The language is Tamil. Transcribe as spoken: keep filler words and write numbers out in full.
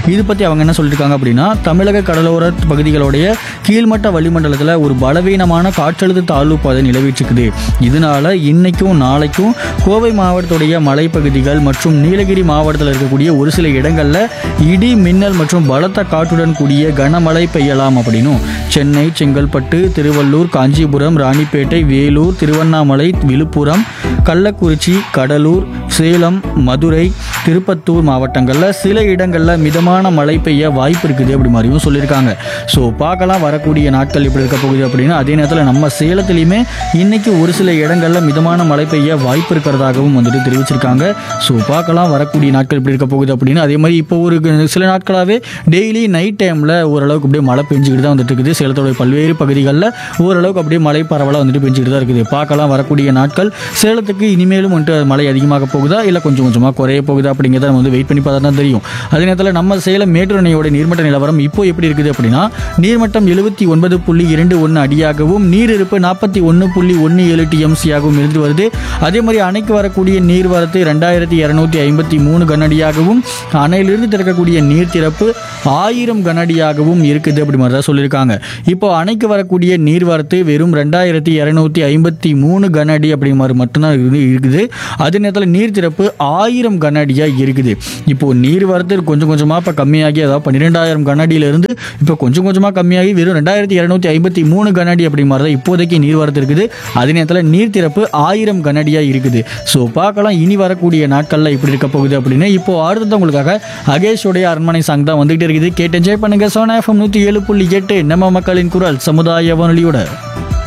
இது பற்றி அவங்க என்ன சொல்லியிருக்காங்க அப்படின்னா, தமிழக கடலோர பகுதிகளுடைய கீழ்மட்ட வளிமண்டலத்தில் ஒரு பலவீனமான காற்றழுத்த தாழ்வு பாதை நிலவிட்டிருக்குது. இதனால இன்னைக்கும் நாளைக்கும் கோவை மாவட்டத்துடைய மலைப்பகுதிகள் மற்றும் நீலகிரி மாவட்டத்தில் இருக்கக்கூடிய ஒரு சில இடங்களில் இடி மின்னல் மற்றும் பலத்த காற்றுடன் கூடிய கனமழை பெய்யலாம் அப்படின்னும், சென்னை, செங்கல்பட்டு, திருவள்ளூர், காஞ்சிபுரம், ராணிப்பேட்டை, வேலூர், திருவண்ணாமலை, விழுப்புரம், கள்ளக்குறிச்சி, கடலூர், சேலம், மதுரை, திருப்பத்தூர் மாவட்டங்களில் சில இடங்களில் மிதமான மழை பெய்ய வாய்ப்பு இருக்குது அப்படி மாதிரியும் சொல்லியிருக்காங்க. ஸோ பார்க்கலாம் வரக்கூடிய நாட்கள் எப்படி இருக்க போகுது அப்படின்னா. அதே நேரத்தில் நம்ம சேலத்துலேயுமே இன்னைக்கு ஒரு சில இடங்களில் மிதமான மழை பெய்ய வாய்ப்பு இருக்கிறதாகவும் வந்துட்டு தெரிவிச்சிருக்காங்க. ஸோ பார்க்கலாம் வரக்கூடிய நாட்கள் எப்படி இருக்க போகுது அப்படின்னு. அதே மாதிரி இப்போ ஒரு சில நாட்களாகவே டெய்லி நைட் டைமில் ஓரளவுக்கு அப்படியே மழை பெஞ்சிக்கிட்டு தான் வந்துட்டு இருக்குது. சேலத்தோடைய பல்வேறு பகுதிகளில் ஓரளவுக்கு அப்படியே மழை பரவலாக வந்துட்டு பெஞ்சிக்கிட்டு தான் இருக்குது. பார்க்கலாம் வரக்கூடிய நாட்கள் சேலத்துக்கு இனிமேலும் வந்துட்டு மழை அதிகமாக போகுதா இல்லை கொஞ்சம் கொஞ்சமாக குறைய போகுதா அப்படிங்கிறத நம்ம வந்து வெயிட் பண்ணி பார்த்தா தான் தெரியும். அதே நேரத்தில் நம்ம சேலம் மேட்டூர் அணையோட நீர்மட்ட நிலவரம் இப்போ எப்படி இருக்குது அப்படின்னா, நீர்மட்டம் எழுபத்தி ஒன்பது புள்ளி இரண்டு ஒன்று அடியாகவும் நீரிருப்பு நாற்பத்தி ஒன்று புள்ளி ஒன்று ஏழு டிஎம்சியாகவும் இருந்து வருது. அதே மாதிரி அணைக்கு வரக்கூடிய நீர்வரத்து ரெண்டாயிரத்தி இரநூத்தி ஐம்பத்தி மூணு கனஅடியாகவும் அணையிலிருந்து திறக்கக்கூடிய நீர் திறப்பு ஆயிரம் கனஅடியாகவும் இருக்குது அப்படி மாதிரி தான் சொல்லியிருக்காங்க. இப்போ அணைக்கு வரக்கூடிய நீர்வரத்து வெறும் ரெண்டாயிரத்தி இரநூத்தி ஐம்பத்தி மூணு கனஅடி அப்படி மாதிரி மட்டும்தான் இருக்குது. அதே நேரத்தில் நீர் திறப்பு ஆயிரம் கனஅடியாக இருக்குது. இப்போ நீர்வரத்து கொஞ்சம் கொஞ்சமாக இப்போ கம்மியாகி, அதாவது பன்னிரெண்டாயிரம் கனஅடியிலிருந்து இப்போ கொஞ்சம் கொஞ்சமாக கம்மியாகி வெறும் ரெண்டாயிரத்தி இரநூத்தி ஐம்பத்தி மூணு கனஅடி அப்படி மாதிரி தான் இப்போதைக்கு நீர்வரத்து இருக்குது. அதே நேரத்தில் நீர் திறப்பு ஆயிரம் கனஅடியாக இருக்குது. ஸோ பார்க்கலாம் இனி வரக்கூடிய நாட்களில் இப்படி இருக்க போகுது அப்படின்னு. இப்போ அடுத்தது உங்களுக்காக அகேஷோடைய அரண்மனை சாங் தான் வந்துகிட்டே இருக்குது. கேட்டு என்ஜாய் பண்ணுங்க. சோனா எஃப்எம் நூற்றி ஏழு புள்ளி எட்டு நம்ம மக்களின் குரல் சமுதாய வானொலியோட.